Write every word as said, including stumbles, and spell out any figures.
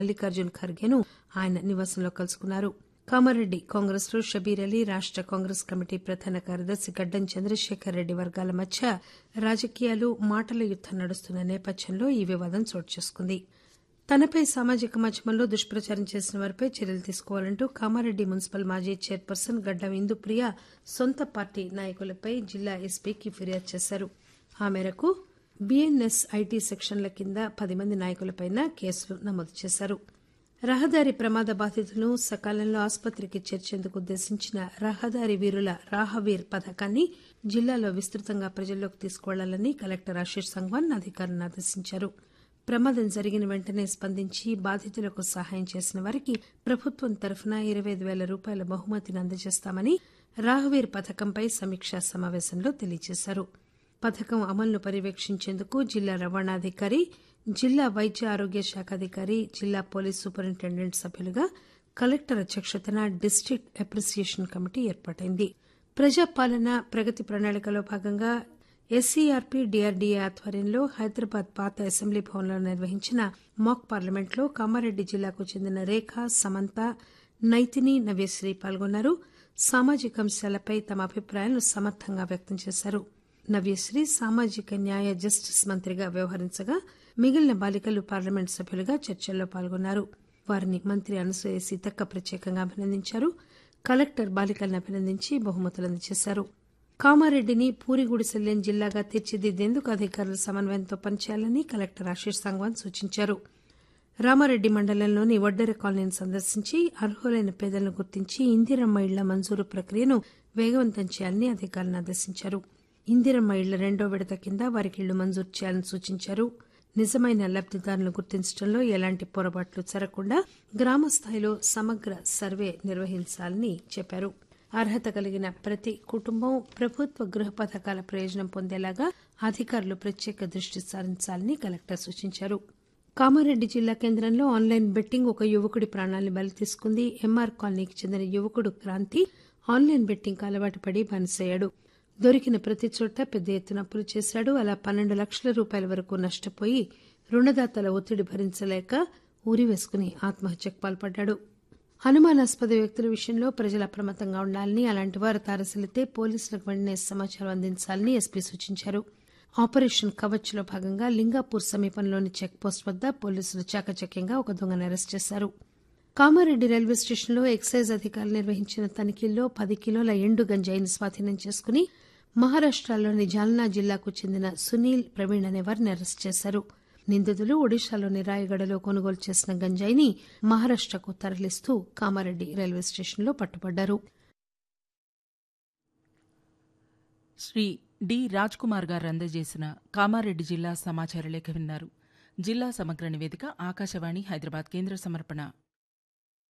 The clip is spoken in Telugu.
మల్లికార్జున్ ఖర్గేను ఆయన నివాసంలో కలుసుకున్నారు. కామారెడ్డి కాంగ్రెస్ లో షబీర్ అలీ, రాష్ట కాంగ్రెస్ కమిటీ ప్రధాన కార్యదర్శి గడ్డం చంద్రశేఖర్ రెడ్డి వర్గాల మధ్య రాజకీయాలు మాటల యుద్దం నడుస్తున్న నేపథ్యంలో ఈ వివాదం చోటు చేసుకుంది. తనపై సామాజిక మాధ్యమంలో దుష్ప్రచారం చేసిన వారిపై చర్యలు తీసుకోవాలంటూ కామారెడ్డి మున్సిపల్ మాజీ చైర్పర్సన్ గడ్డం ఇందుప్రియ సొంత పార్టీ నాయకులపై జిల్లా ఎస్పీకి ఫిర్యాదు చేశారు. ఆ మేరకు బీఎన్ఎస్ ఐటీ సెక్షన్ల కింద పది మంది నాయకులపై కేసులు నమోదు చేశారు. రహదారి ప్రమాద బాధితులను సకాలంలో ఆసుపత్రికి చేర్చేందుకు ఉద్దేశించిన రహదారి వీరుల రాహవీర్ పథకాన్ని జిల్లాలో విస్తృతంగా ప్రజల్లోకి తీసుకువెళ్లాలని కలెక్టర్ ఆశీష్ సంగ్వాన్ అధికారులను ఆదేశించారు. ప్రమాదం జరిగిన వెంటనే స్పందించి బాధితులకు సహాయం చేసిన వారికి ప్రభుత్వం తరఫున ఇరవై ఐదు పేల రూపాయల బహుమతిని అందజేస్తామని రాహవీర్ పథకంపై సమీక్షా సమావేశంలో తెలియజేశారు. పథకం అమలును పర్యవేక్షించేందుకు జిల్లా రవాణాధికారి, జిల్లా వైద్య ఆరోగ్య శాఖ అధికారి, జిల్లా పోలీస్ సూపరింటెండెంట్ సభ్యులుగా కలెక్టర్ అధ్యక్షతన డిస్టిక్ట్ అప్రిసియేషన్ కమిటీ ఏర్పాటైంది. ప్రజాపాలన ప్రగతి ప్రణాళికలో భాగంగా ఎస్సీఆర్పీ డీఆర్డీఏ ఆధ్వర్యంలో హైదరాబాద్ పాత అసెంబ్లీ భవన్లో నిర్వహించిన మాక్ పార్లమెంట్లో కామారెడ్డి జిల్లాకు చెందిన రేఖ, సమంత, నైతిని, నవ్యశ్రీ పాల్గొన్నారు. సామాజిక అంశాలపై తమ అభిప్రాయాలను సమర్థంగా వ్యక్తం చేశారు. నవ్యశ్రీ సామాజిక న్యాయ జస్టిస్ మంత్రిగా వ్యవహరించగా మిగిలిన బాలికలు పార్లమెంట్ సభ్యులుగా చర్చల్లో పాల్గొన్నారు. వారిని మంత్రి అనసూయ సీతక్క ప్రత్యేకంగా అభినందించారు. కలెక్టర్ బాలికలను అభినందించి బహుమతులు అందజేశారు. కామారెడ్డిని పూరిగుడిసెల్లేని జిల్లాగా తీర్చిదిద్దేందుకు అధికారులు సమన్వయంతో పనిచేయాలని కలెక్టర్ ఆశీష్ సంగ్వాన్ సూచించారు. రామారెడ్డి మండలంలోని వడ్డెర కాలనీని సందర్శించి అర్హులైన పేదలను గుర్తించి ఇందిరమ్మ ఇళ్ల మంజూరు ప్రక్రియను వేగవంతం చేయాలని అధికారులను ఆదేశించారు. ఇందిరమ్మ ఇళ్ల రెండో విడత కింద వారికి ఇళ్లు మంజూరు చేయాలని సూచించారు. నిజమైన లబ్దిదారులను గుర్తించడంలో ఎలాంటి పొరపాట్లు జరగకుండా గ్రామ స్థాయిలో సమగ్ర సర్వే నిర్వహించాలని చెప్పారు. అర్హత కలిగిన ప్రతి కుటుంబం ప్రభుత్వ గృహ పథకాల ప్రయోజనం పొందేలాగా అధికారులు ప్రత్యేక దృష్టి సారించాలని కలెక్టర్ సూచించారు. కామారెడ్డి జిల్లా కేంద్రంలో ఆన్లైన్ బెట్టింగ్ ఒక యువకుడి ప్రాణాలను బలి తీసుకుంది. ఎంఆర్ కాలనీకి చెందిన యువకుడు క్రాంతి ఆన్లైన్ బెట్టింగ్ అలవాటు పడి బానిసయ్యాడు. దొరికిన ప్రతి చోట పెద్ద ఎత్తున అప్పులు చేశాడు. అలా పన్నెండు లక్షల రూపాయల వరకు నష్టపోయి రుణదాతల ఒత్తిడి భరించలేక ఉరి వేసుకుని ఆత్మహత్యకు పాల్పడ్డాడు. అనుమానాస్పద వ్యక్తుల విషయంలో ప్రజలు అప్రమత్తంగా ఉండాలని, అలాంటి వారు తారసలితే పోలీసులకు వెంటనే సమాచారం అందించాలని ఎస్పీ సూచించారు. ఆపరేషన్ కవచ్ లో భాగంగా లింగాపూర్ సమీపంలోని చెక్పోస్ట్ వద్ద పోలీసులు చాకచక్యంగా ఒక దొంగను అరెస్ట్ చేశారు. కామారెడ్డి రైల్వే స్టేషన్లో ఎక్సైజ్ అధికారులు నిర్వహించిన తనిఖీల్లో పది కిలోల ఎండు గంజాయిని స్వాధీనం చేసుకుని మహారాష్టలోని జాల్నా జిల్లాకు చెందిన సునీల్, ప్రవీణ్ అనే వారిని అరెస్ట్ చేశారు. నిందితులు ఒడిశాలోని రాయగడలో కొనుగోలు చేసిన గంజాయిని మహారాష్టకు తరలిస్తూ కామారెడ్డి రైల్వే స్టేషన్లో పట్టుబడ్డారు. శ్రీ డి రాజ్ కుమార్ గారు అందజేసిన కామారెడ్డి జిల్లా సమాచార లేఖ విన్నారు. జిల్లా సమగ్ర నివేదిక ఆకాశవాణి హైదరాబాద్ కేంద్ర సమర్పణ.